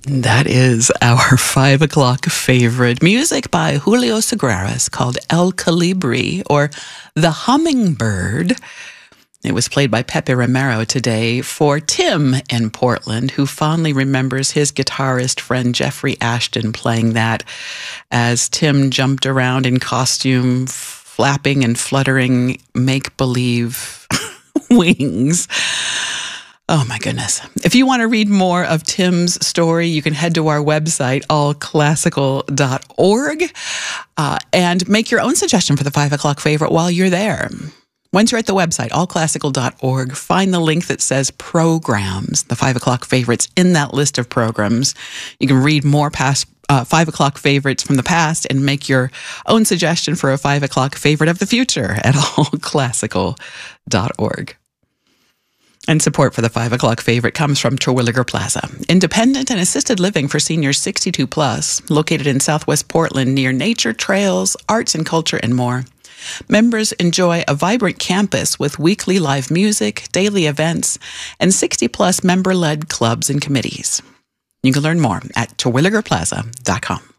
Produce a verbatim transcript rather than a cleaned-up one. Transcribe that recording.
That is our five o'clock favorite. Music by Julio Segreras called El Colibri, or The Hummingbird. It was played by Pepe Romero today for Tim in Portland, who fondly remembers his guitarist friend Jeffrey Ashton playing that as Tim jumped around in costume, flapping and fluttering make-believe wings. Oh, my goodness. If you want to read more of Tim's story, you can head to our website, all classical dot org, uh, and make your own suggestion for the five o'clock favorite while you're there. Once you're at the website, all classical dot org, find the link that says programs, the five o'clock favorites in that list of programs. You can read more past uh, five o'clock favorites from the past and make your own suggestion for a five o'clock favorite of the future at all classical dot org. And support for the five o'clock favorite comes from Terwilliger Plaza, independent and assisted living for seniors sixty-two plus, located in Southwest Portland near nature, trails, arts and culture, and more. Members enjoy a vibrant campus with weekly live music, daily events, and sixty plus member-led clubs and committees. You can learn more at terwilliger plaza dot com.